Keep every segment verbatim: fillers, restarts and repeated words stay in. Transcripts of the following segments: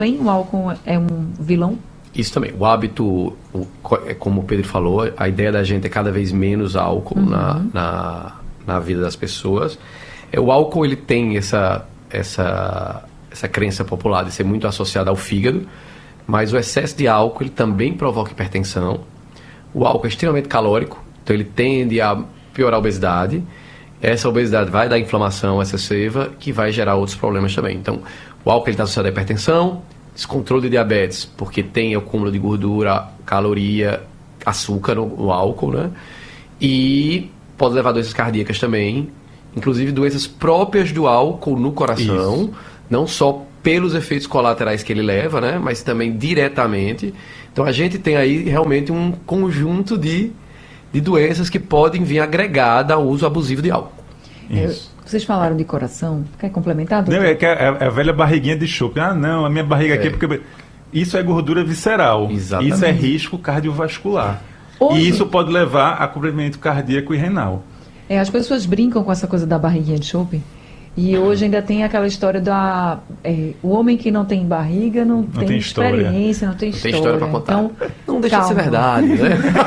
também o álcool é um vilão? Isso também. O hábito, o, como o Pedro falou, a ideia da gente é cada vez menos álcool uhum. na, na, na vida das pessoas. É, o álcool ele tem essa, essa, essa crença popular de ser muito associado ao fígado, mas o excesso de álcool ele também provoca hipertensão. O álcool é extremamente calórico, então ele tende a piorar a obesidade. Essa obesidade vai dar inflamação excessiva, que vai gerar outros problemas também. Então, o álcool está associado à hipertensão, descontrole de diabetes, porque tem acúmulo de gordura, caloria, açúcar no, no álcool, né? E pode levar a doenças cardíacas também, inclusive doenças próprias do álcool no coração, Isso. não só pelos efeitos colaterais que ele leva, né? Mas também diretamente. Então, a gente tem aí realmente um conjunto de, de doenças que podem vir agregada ao uso abusivo de álcool. Isso. Vocês falaram de coração, quer complementar? Não, é, que é, é a velha barriguinha de chope. Ah, não, a minha barriga é. aqui é porque... Isso é gordura visceral. Exatamente. Isso é risco cardiovascular. Hoje... E isso pode levar a comprometimento cardíaco e renal. É, as pessoas brincam com essa coisa da barriguinha de chope. E hoje ainda tem aquela história da... É, o homem que não tem barriga não, não tem, tem experiência, não tem não história. Tem história pra contar. Então, não deixa calma. de ser verdade, né?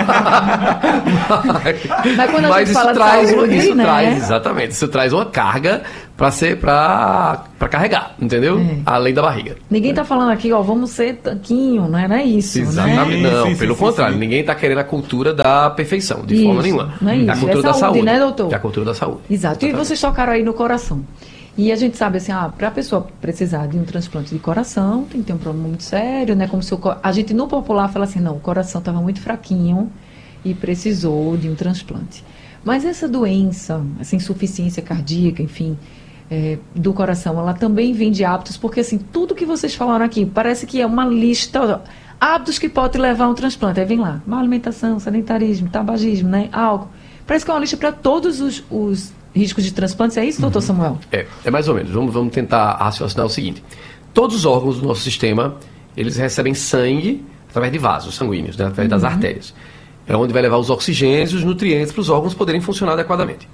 mas, mas quando a mas gente isso fala traz, de saúde, isso né? traz, exatamente, isso traz uma carga para ser para para carregar, entendeu? É. Além da barriga. Ninguém está falando aqui, ó, vamos ser tanquinho, não é, não é isso, exatamente. Né? Não, sim, pelo sim, contrário, sim. ninguém está querendo a cultura da perfeição, de isso, forma nenhuma. Não é, isso. é a cultura é da saúde, saúde, né, doutor? É a cultura da saúde. Exato. Exatamente. E vocês tocaram aí no coração. E a gente sabe assim, ah, para a pessoa precisar de um transplante de coração, tem que ter um problema muito sério, né? Como se o, a gente no popular fala assim, não, o coração estava muito fraquinho e precisou de um transplante. Mas essa doença, essa insuficiência cardíaca, enfim, é, do coração, ela também vem de hábitos, porque assim, tudo que vocês falaram aqui, parece que é uma lista, hábitos que podem levar a um transplante. Aí vem lá, má alimentação, sedentarismo, tabagismo, né? Álcool. Parece que é uma lista para todos os, os riscos de transplantes, é isso, doutor uhum. Samuel? É, é mais ou menos. Vamos, vamos tentar raciocinar o seguinte. Todos os órgãos do nosso sistema, eles recebem sangue através de vasos sanguíneos, né, através uhum. das artérias. É onde vai levar os oxigênios e os nutrientes para os órgãos poderem funcionar adequadamente.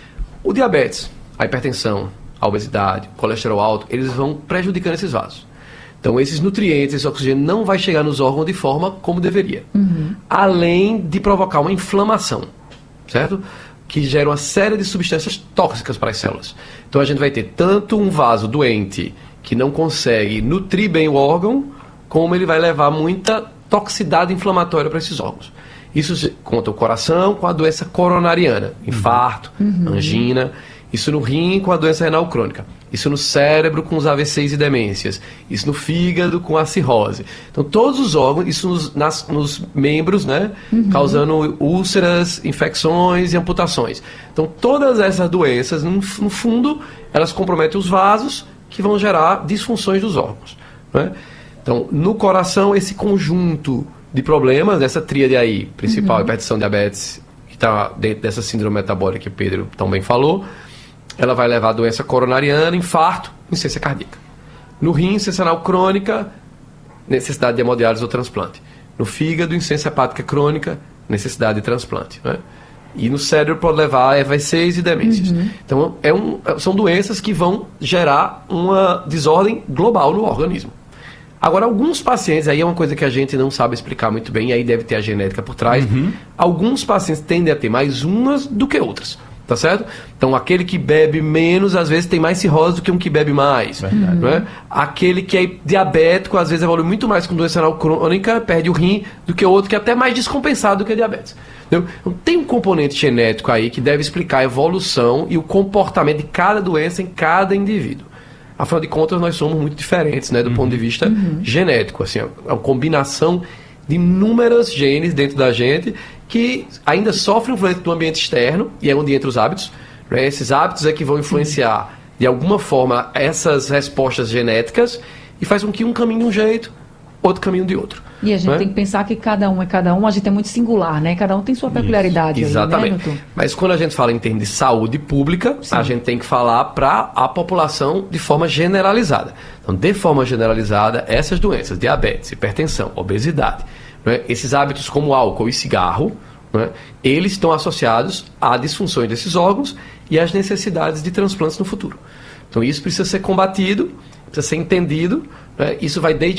O diabetes, a hipertensão, a obesidade, o colesterol alto, eles vão prejudicando esses vasos. Então, esses nutrientes, esse oxigênio não vai chegar nos órgãos de forma como deveria. Uhum. Além de provocar uma inflamação, certo? Que gera uma série de substâncias tóxicas para as células. Então a gente vai ter tanto um vaso doente que não consegue nutrir bem o órgão, como ele vai levar muita toxicidade inflamatória para esses órgãos. Isso conta o coração com a doença coronariana, infarto, uhum. angina. Isso no rim com a doença renal crônica. Isso no cérebro com os A V Cs e demências. Isso no fígado com a cirrose. Então, todos os órgãos, isso nos, nas, nos membros, né? Uhum. Causando úlceras, infecções e amputações. Então, todas essas doenças, no, no fundo, elas comprometem os vasos que vão gerar disfunções dos órgãos, né? Então, no coração, esse conjunto de problemas, essa tríade aí, principal, uhum. hipertensão, diabetes, que está dentro dessa síndrome metabólica que o Pedro também falou, ela vai levar a doença coronariana, infarto, insuficiência cardíaca. No rim, insuficiência renal crônica, necessidade de hemodiálise ou transplante. No fígado, insuficiência hepática crônica, necessidade de transplante, né? E no cérebro pode levar a A V Cs e demências. Uhum. Então, é um, são doenças que vão gerar uma desordem global no organismo. Agora, alguns pacientes, aí é uma coisa que a gente não sabe explicar muito bem, aí deve ter a genética por trás. Uhum. Alguns pacientes tendem a ter mais umas do que outras. Tá certo? Então, aquele que bebe menos, às vezes, tem mais cirrose do que um que bebe mais. Verdade. Não é? Aquele que é diabético, às vezes, evolui muito mais com doença renal crônica, perde o rim, do que o outro que é até mais descompensado do que a diabetes. Entendeu? Então, tem um componente genético aí que deve explicar a evolução e o comportamento de cada doença em cada indivíduo. Afinal de contas, nós somos muito diferentes, né, do uhum. ponto de vista uhum. genético. Assim, é uma combinação de inúmeras genes dentro da gente que ainda sofrem influência do ambiente externo, e é onde entram os hábitos. Né? Esses hábitos é que vão influenciar, de alguma forma, essas respostas genéticas e faz com que um caminhe de um jeito, outro caminho de outro. E a gente né? tem que pensar que cada um é cada um, a gente é muito singular, né? Cada um tem sua peculiaridade. Isso, exatamente. Aí, né, mas quando a gente fala em termos de saúde pública, Sim. a gente tem que falar para a população de forma generalizada. Então, de forma generalizada, essas doenças, diabetes, hipertensão, obesidade, né? Esses hábitos como álcool e cigarro, né? Eles estão associados a disfunções desses órgãos e às necessidades de transplantes no futuro. Então, isso precisa ser combatido precisa ser entendido, né? Isso vai desde